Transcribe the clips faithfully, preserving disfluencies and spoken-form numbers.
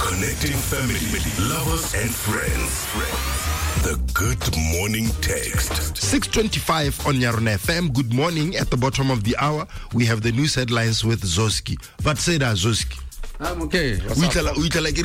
Connecting family, lovers, and friends. The Good Morning Text. six twenty-five on Yarona F M. Good morning. At the bottom of the hour, we have the news headlines with Zoski. What said Zoski? I'm okay. What's We up? tell we tell like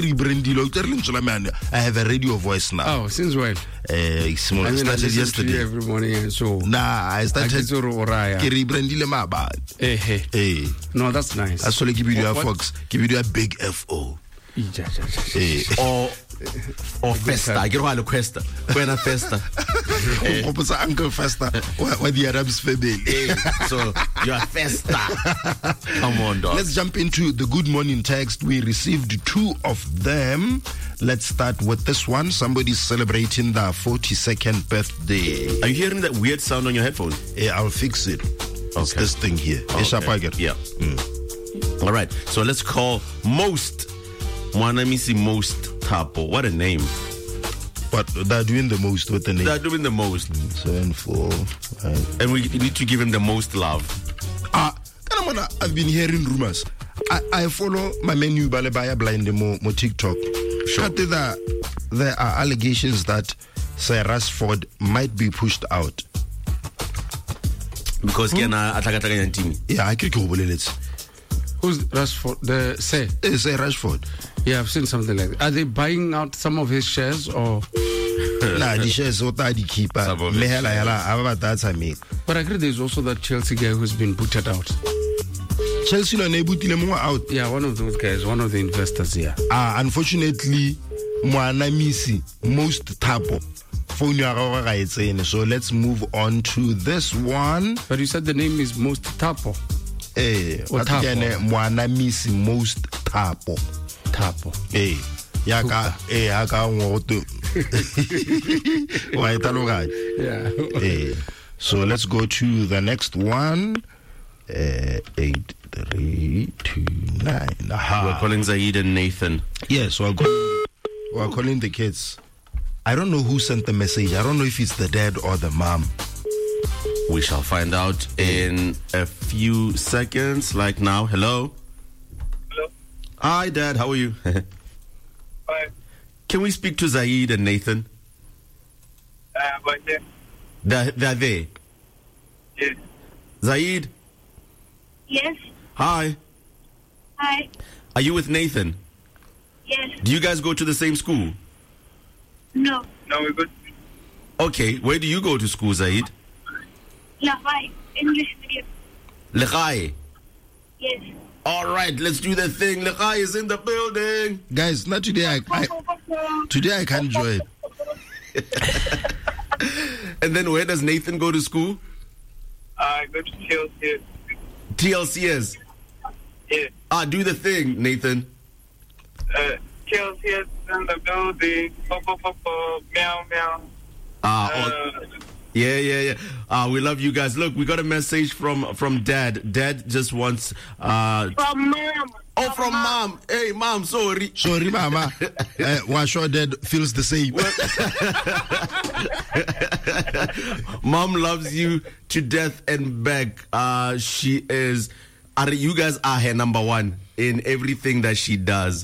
I have a radio voice now. Oh, since when? Uh, it's more- I mean, I started listen to yesterday. you every morning, and so. Nah, I started. I get to Oraya. Ke rebrandile maba. Hey, hey. Hey, No, that's nice. I saw like give you a What- Fox, give you a big F O. Yeah, yeah, yeah. Hey, or or Festa. I get a Festa. When a Festa. Opposite Uncle Festa. What the Arabs family. So you're Festa. Come on, dog. Let's jump into the good morning text. We received two of them. Let's start with this one. Somebody's celebrating their forty-second birthday. Are you hearing that weird sound on your headphone? Yeah, I'll fix it. It's Okay. this thing here. Okay. Yeah. All right. So let's call Most. Mwanamisi Most Tapo. What a name. But they're doing the most with the name. They're doing the most. Seven, four, five. And we need to give him the most love. Ah, kind of I've been hearing rumors. I, I follow my menu Balebaya blind mo, mo TikTok. Sure. But there, there are allegations that Sir Rashford might be pushed out. Because Kiana Atakataka Yantimi. Yeah, I can't go it. Who's Rashford? The say? It's Sir Rashford. Yeah, I've seen something like that. Are they buying out some of his shares or? Nah, the shares what are the keeper. Some of it. Mehela yala, aba that's a me. But I agree. There's also that Chelsea guy who's been booted out. Chelsea no nebutile mo out. Yeah, one of those guys, one of the investors here. Ah, unfortunately, Mwanamisi Most Tapo. Phone ya gago ga e tsene. So let's move on to this one. But you said the name is Most Tapo. Eh, O Thapo. Mwanamisi Most Tapo. Tapo. Eh, yaka eh yaka ngoto. Wa italoga. Yeah. Eh. So let's go to the next one. Uh, eight three two nine. Aha. We're calling Zaid and Nathan. Yes, we're, call- we're calling the kids. I don't know who sent the message. I don't know if it's the dad or the mom. We shall find out in a few seconds. Like now. Hello. Hello. Hi, Dad. How are you? Hi. Can we speak to Zaid and Nathan? Uh, but yeah, They're, they're there. yes. Zaid. Yes. Hi. Hi. Are you with Nathan? Yes. Do you guys go to the same school? No. No, we're good. Okay. Where do you go to school, Zaid? Lafai. English medium. Lekai. Yes. All right. Let's do the thing. Lekai is in the building. Guys, not today. I, I today I can't join. And then where does Nathan go to school? I go to Chelsea. T L C S. Yeah. Ah, do the thing, Nathan. Uh, Chelsea is in the building. Pop, pop, pop, pop. Meow, meow. Ah, oh, Uh, yeah, yeah, yeah. Ah, we love you guys. Look, we got a message from from Dad. Dad just wants. Uh, From mom. oh, from Mom. Hey, Mom. Sorry. Sorry, Mama. uh, one sure dad feels the same. Mom loves you to death and back. Uh, she is. Are you guys are her number one in everything that she does.